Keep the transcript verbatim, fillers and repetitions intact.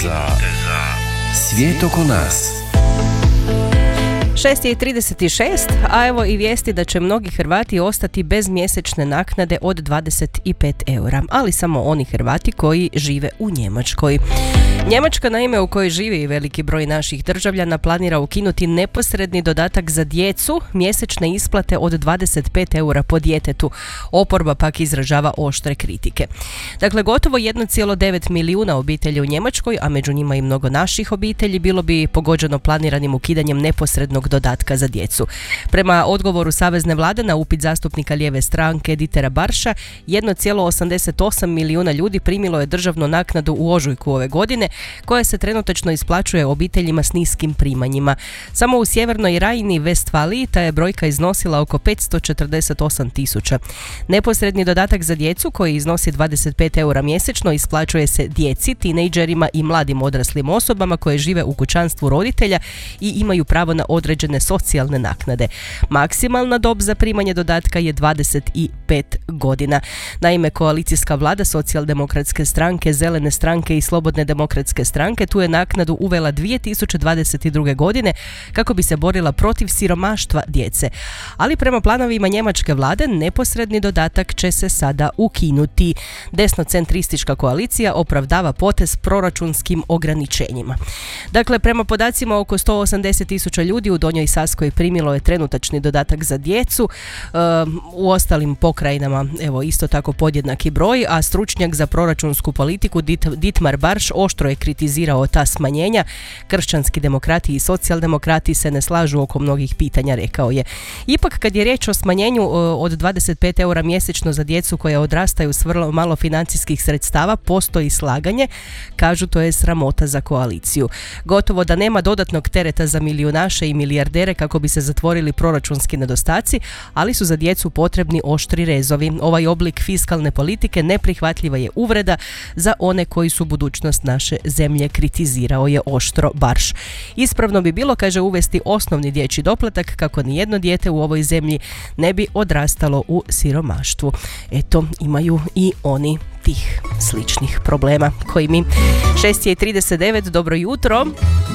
za svijet oko nas. šest je i trideset šest, a evo i vijesti da će mnogi Hrvati ostati bez mjesečne naknade od dvadeset pet eura, ali samo oni Hrvati koji žive u Njemačkoj. Njemačka, naime, u kojoj živi veliki broj naših državljana, planira ukinuti neposredni dodatak za djecu, mjesečne isplate od dvadeset pet eura po djetetu. Oporba pak izražava oštre kritike. Dakle, gotovo jedan zarez devet milijuna obitelji u Njemačkoj, a među njima i mnogo naših obitelji, bilo bi pogođeno planiranim ukidanjem neposrednog dodatka za djecu. Prema odgovoru Savezne vlade na upit zastupnika lijeve stranke Dietera Barša, jedan zarez osamdeset osam milijuna ljudi primilo je državnu naknadu u ožujku ove godine, koja se trenutačno isplaćuje obiteljima s niskim primanjima. Samo u sjevernoj Rajni Vestfaliji ta je brojka iznosila oko petsto četrdeset osam tisuća. Neposredni dodatak za djecu, koji iznosi dvadeset pet eura mjesečno, isplaćuje se djeci, tinejdžerima i mladim odraslim osobama koje žive u kućanstvu roditelja i imaju pravo na određene socijalne naknade. Maksimalna dob za primanje dodatka je dvadeset pet godina. Naime, koalicijska vlada Socijaldemokratske stranke, Zelene stranke i Slobodne demokratske stranke tu je naknadu uvela dvije tisuće dvadeset druge. godine kako bi se borila protiv siromaštva djece. Ali prema planovima njemačke vlade neposredni dodatak će se sada ukinuti. Desnocentristička koalicija opravdava potez proračunskim ograničenjima. Dakle, prema podacima oko sto osamdeset tisuća ljudi u Donjoj Saskoj primilo je trenutačni dodatak za djecu. E, u ostalim pokrajinama evo isto tako podjednaki broj, a stručnjak za proračunsku politiku Dit- Dietmar Barš oštro je kritizirao ta smanjenja. Kršćanski demokrati i socijaldemokrati se ne slažu oko mnogih pitanja, rekao je. Ipak, kad je riječ o smanjenju od dvadeset pet eura mjesečno za djecu koja odrastaju s vrlo malo financijskih sredstava, postoji slaganje. Kažu, to je sramota za koaliciju. Gotovo da nema dodatnog tereta za milijunaše i milijardere kako bi se zatvorili proračunski nedostaci, ali su za djecu potrebni oštri rezovi. Ovaj oblik fiskalne politike neprihvatljiva je uvreda za one koji su budućnost naše zemlje, kritizirao je oštro Barš. Ispravno bi bilo, kaže, uvesti osnovni dječji doplatak kako nijedno dijete u ovoj zemlji ne bi odrastalo u siromaštvu. Eto, imaju i oni tih sličnih problema koji mi. šest je i trideset devet, dobro jutro.